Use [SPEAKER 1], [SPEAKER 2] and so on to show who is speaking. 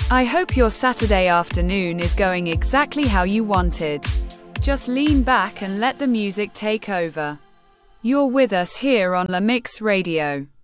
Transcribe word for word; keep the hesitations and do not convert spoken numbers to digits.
[SPEAKER 1] I hope your Saturday afternoon is going exactly how you wanted. Just lean back and let the music take over. You're with us here on La Mix Radio.